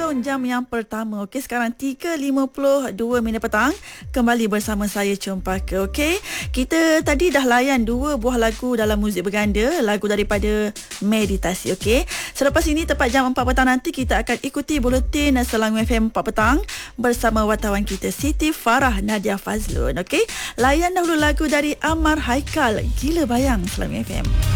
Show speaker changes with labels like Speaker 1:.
Speaker 1: hujung jam yang pertama. Okey, sekarang 3.52 minit petang. Kembali bersama saya Cempaka. Okey, kita tadi dah layan 2 buah lagu dalam muzik berganda, lagu daripada Meditasi. Okey, selepas ini tepat jam 4 petang nanti kita akan ikuti buletin Selangor FM 4 petang bersama wartawan kita Siti Farah Nadia Fazlun. Okey, layan dahulu lagu dari Amar Haikal, Gila Bayang, Selangor FM.